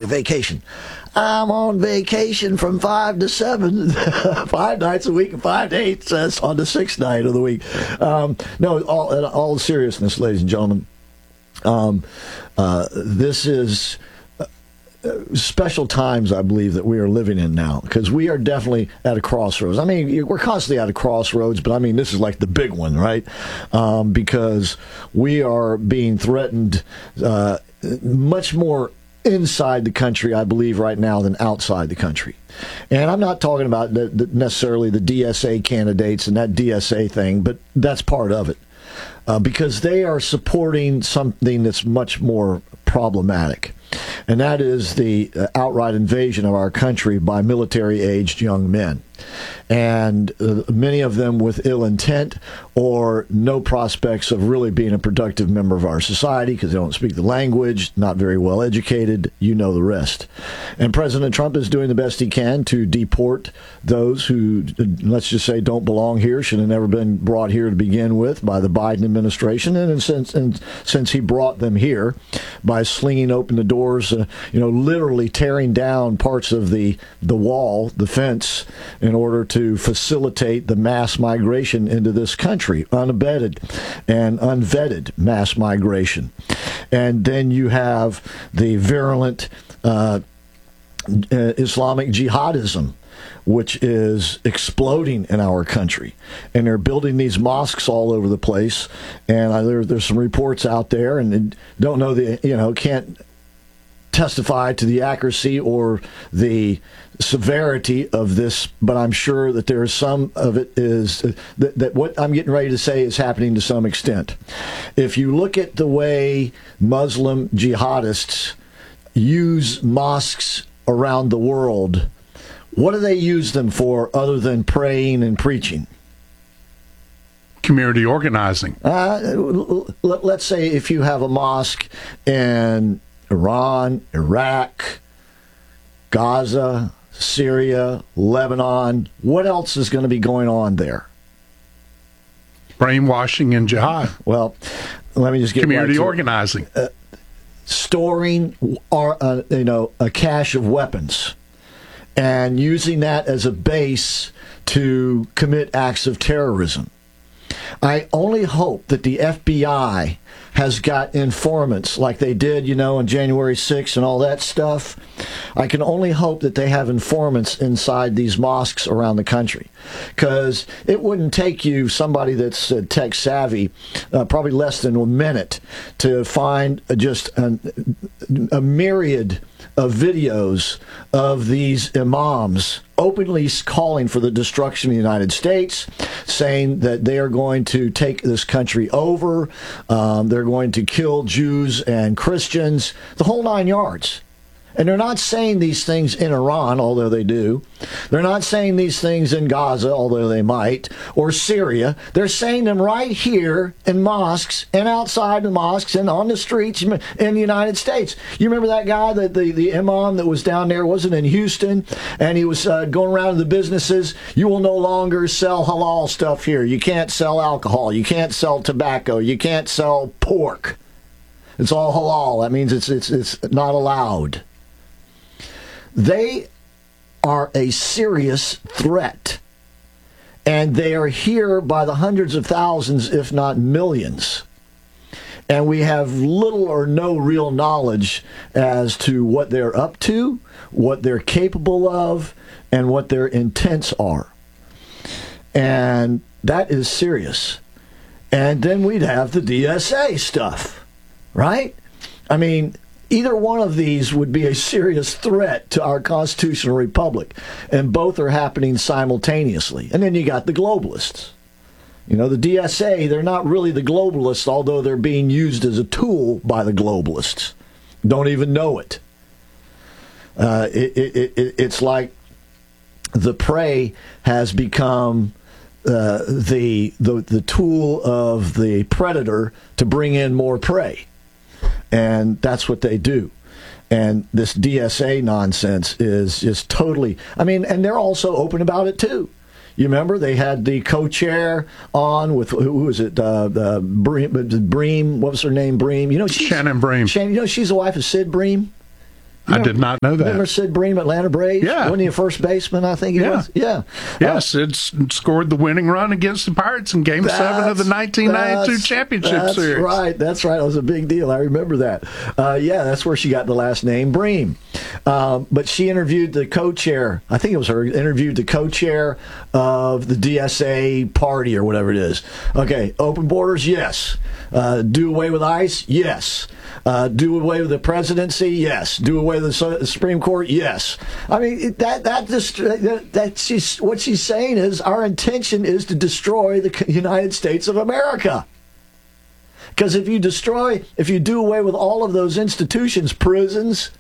vacation. I'm on vacation from 5 to 7, 5 nights a week and 5 to 8 on the 6th night of the week. No, all seriousness, ladies and gentlemen. This is special times, I believe, that we are living in now, because we are definitely at a crossroads. I mean, we're constantly at a crossroads, but I mean, this is like the big one, right? Because we are being threatened much more inside the country, I believe, right now than outside the country. And I'm not talking about necessarily the DSA candidates and that DSA thing, but that's part of it. Because they are supporting something that's much more problematic. And that is the outright invasion of our country by military-aged young men. And many of them with ill intent or no prospects of really being a productive member of our society because they don't speak the language, not very well educated, you know the rest. And President Trump is doing the best he can to deport those who, let's just say, don't belong here, should have never been brought here to begin with by the Biden administration. And since he brought them here by slinging open the doors, literally tearing down parts of the wall, the fence, in order to facilitate the mass migration into this country, unabated and unvetted mass migration. And then you have the virulent Islamic jihadism, which is exploding in our country. And they're building these mosques all over the place. And there's some reports out there, and don't know can't testify to the accuracy or the severity of this, but I'm sure that there is some of it is that what I'm getting ready to say is happening to some extent. If you look at the way Muslim jihadists use mosques around the world, what do they use them for other than praying and preaching? Community organizing. Let's say if you have a mosque in Iran, Iraq, Gaza, Syria, Lebanon, what else is going to be going on there? Brainwashing and jihad. Well, let me just get community right to organizing. Storing a cache of weapons and using that as a base to commit acts of terrorism. I only hope that the FBI has got informants like they did, on January 6th and all that stuff. I can only hope that they have informants inside these mosques around the country, because it wouldn't take you, somebody that's tech savvy, probably less than a minute to find just a myriad of videos of these imams openly calling for the destruction of the United States, saying that they are going to take this country over, they're going to kill Jews and Christians, the whole 9 yards. And they're not saying these things in Iran, although they do. They're not saying these things in Gaza, although they might, or Syria. They're saying them right here in mosques and outside the mosques and on the streets in the United States. You remember that guy, the imam that was down there, wasn't in Houston, and he was going around to the businesses. You will no longer sell halal stuff here. You can't sell alcohol. You can't sell tobacco. You can't sell pork. It's all halal. That means it's not allowed. They are a serious threat, and they are here by the hundreds of thousands, if not millions. And we have little or no real knowledge as to what they're up to, what they're capable of, and what their intents are. And that is serious. And then we'd have the DSA stuff, right? I mean, either one of these would be a serious threat to our constitutional republic, and both are happening simultaneously. And then you got the globalists. The DSA, they're not really the globalists, although they're being used as a tool by the globalists. Don't even know it. It's like the prey has become the tool of the predator to bring in more prey. And that's what they do. And this DSA nonsense is just totally, and they're also open about it too. You remember they had the co-chair on with, who was it, Bream, what was her name, Bream? Shannon Bream. She's the wife of Sid Bream. I did not know that. Remember Sid Bream, Atlanta Braves? Yeah. Wasn't he a first baseman, I think he was? Yeah. Yes, it scored the winning run against the Pirates in Game 7 of the 1992 championship series. That's right. It was a big deal. I remember that. That's where she got the last name, Bream. But she interviewed the co-chair, I think it was her, interviewed the co-chair of the DSA party or whatever it is. Okay, open borders, yes. Do away with ICE, yes. Do away with the presidency, yes. Do away with the Supreme Court, yes. I mean, what she's saying is our intention is to destroy the United States of America. Because if you do away with all of those institutions, prisons,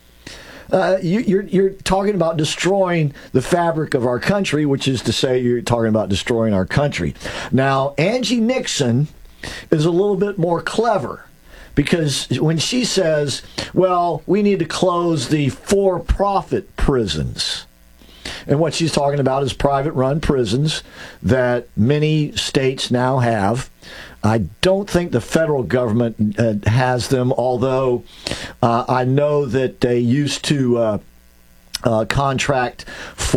you're talking about destroying the fabric of our country, which is to say you're talking about destroying our country. Now, Angie Nixon is a little bit more clever, because when she says, well, we need to close the for-profit prisons, and what she's talking about is private-run prisons that many states now have. I don't think the federal government has them, although I know that they used to contract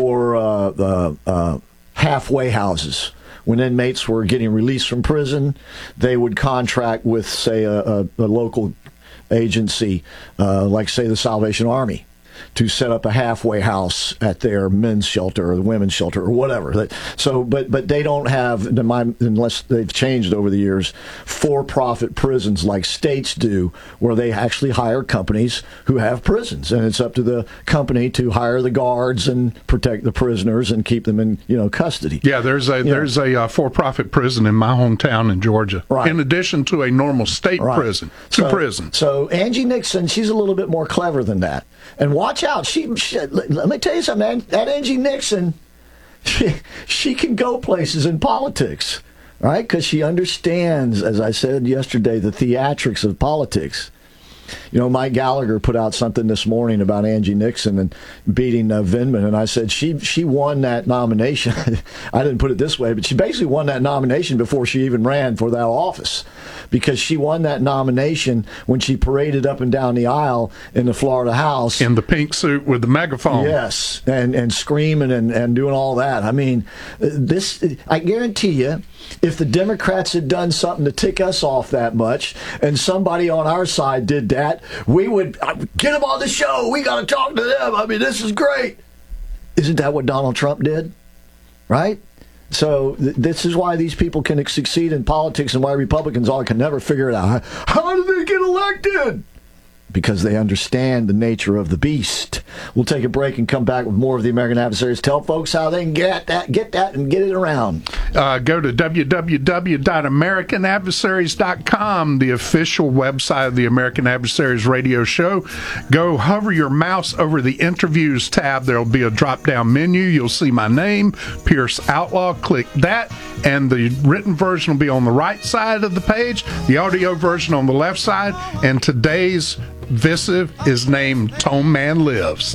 for halfway houses. When inmates were getting released from prison, they would contract with, say, a local agency, like, say, the Salvation Army, to set up a halfway house at their men's shelter or the women's shelter or whatever. So, but they don't have, unless they've changed over the years, for-profit prisons like states do, where they actually hire companies who have prisons, and it's up to the company to hire the guards and protect the prisoners and keep them in custody. Yeah, there's a for-profit prison in my hometown in Georgia, right, in addition to a normal state prison. Two prisons. So Angie Nixon, she's a little bit more clever than that. And watch out. She let me tell you something, man. That Angie Nixon, she can go places in politics, right? Because she understands, as I said yesterday, the theatrics of politics. Mike Gallagher put out something this morning about Angie Nixon and beating Vindman, and I said she won that nomination. I didn't put it this way, but she basically won that nomination before she even ran for that office, because she won that nomination when she paraded up and down the aisle in the Florida House. In the pink suit with the megaphone. Yes, and screaming and doing all that. I mean, I guarantee you, if the Democrats had done something to tick us off that much, and somebody on our side did that, we would get them on the show. We got to talk to them. I mean, this is great. Isn't that what Donald Trump did? Right? So this is why these people can succeed in politics, and why Republicans can never figure it out. How do they get elected? Because they understand the nature of the beast. We'll take a break and come back with more of the American Adversaries. Tell folks how they can get that, and get it around. Go to www.americanadversaries.com, the official website of the American Adversaries radio show. Go hover your mouse over the interviews tab. There will be a drop-down menu. You'll see my name, Pierce Outlaw. Click that, and the written version will be on the right side of the page, the audio version on the left side, and today's Visive is named Tone Man Lives.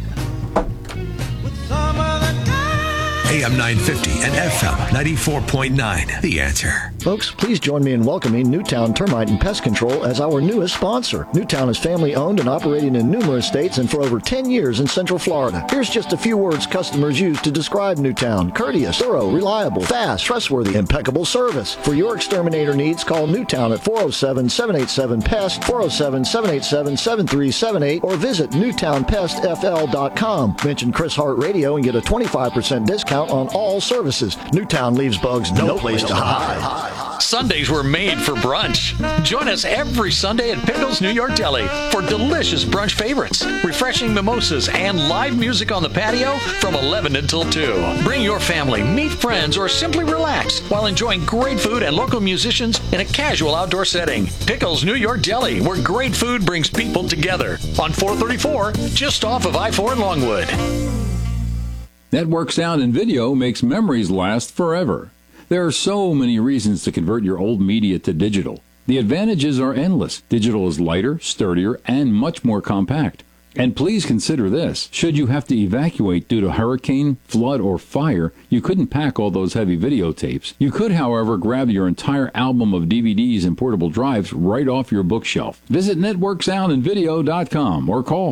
AM 950 and FM 94.9. The Answer. Folks, please join me in welcoming Newtown Termite and Pest Control as our newest sponsor. Newtown is family-owned and operating in numerous states and for over 10 years in Central Florida. Here's just a few words customers use to describe Newtown: courteous, thorough, reliable, fast, trustworthy, impeccable service. For your exterminator needs, call Newtown at 407-787-PEST, 407-787-7378, or visit NewtownPestFL.com. Mention Chris Hart Radio and get a 25% discount on all services. Newtown leaves bugs no place to hide. Sundays were made for brunch. Join us every Sunday at Pickles New York Deli for delicious brunch favorites, refreshing mimosas, and live music on the patio from 11 until 2. Bring your family, meet friends, or simply relax while enjoying great food and local musicians in a casual outdoor setting. Pickles New York Deli, where great food brings people together. On 434, just off of I-4 in Longwood. Network sound and video makes memories last forever. There are so many reasons to convert your old media to digital. The advantages are endless. Digital is lighter, sturdier, and much more compact. And please consider this. Should you have to evacuate due to hurricane, flood, or fire, you couldn't pack all those heavy videotapes. You could, however, grab your entire album of DVDs and portable drives right off your bookshelf. Visit networksoundandvideo.com or call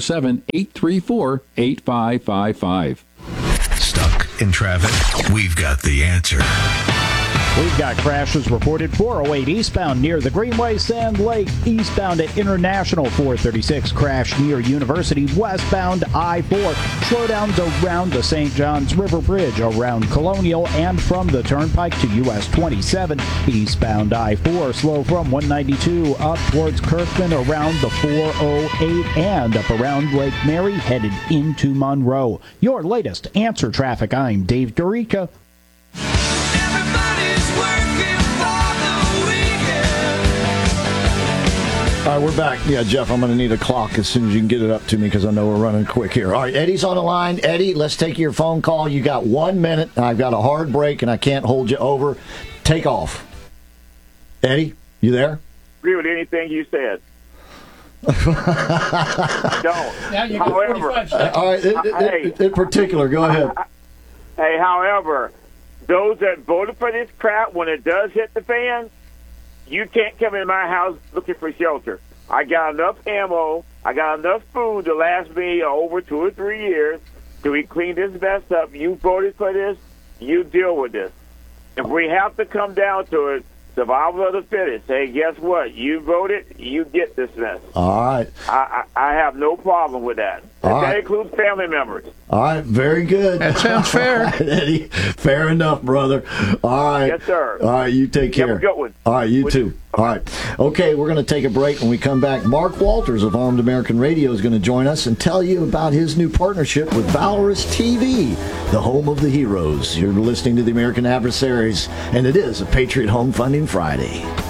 407-834-8555. Stuck in traffic? We've got the answer. We've got crashes reported 408 eastbound near the Greenway, Sand Lake, eastbound at International 436, crash near University, westbound I-4, slowdowns around the St. Johns River Bridge, around Colonial, and from the Turnpike to US 27, eastbound I-4, slow from 192 up towards Kirkman around the 408 and up around Lake Mary, headed into Monroe. Your latest Answer Traffic, I'm Dave Dorica. All right, we're back. Yeah, Jeff, I'm going to need a clock as soon as you can get it up to me because I know we're running quick here. All right, Eddie's on the line. Eddie, let's take your phone call. You got 1 minute. I've got a hard break, and I can't hold you over. Take off. Eddie, you there? Agree with anything you said. Don't. Now you However, all right, in particular, go ahead. Hey, however, those that voted for this crap, when it does hit the fan, you can't come in my house looking for shelter. I got enough ammo. I got enough food to last me over 2 or 3 years. Do we clean this mess up? You voted for this. You deal with this. If we have to come down to it, survival of the fittest. Hey, guess what? You voted. You get this mess. All right. I have no problem with that. That includes family members. All right, very good. That sounds fair. All right, Eddie, fair enough, brother. All right. Yes, sir. All right, you take care. Have a good one. All right, you too. All right. Okay, we're going to take a break. When we come back, Mark Walters of Armed American Radio is going to join us and tell you about his new partnership with Valorous TV, the home of the heroes. You're listening to the American Adversaries, and it is a Patriot Home Funding Friday.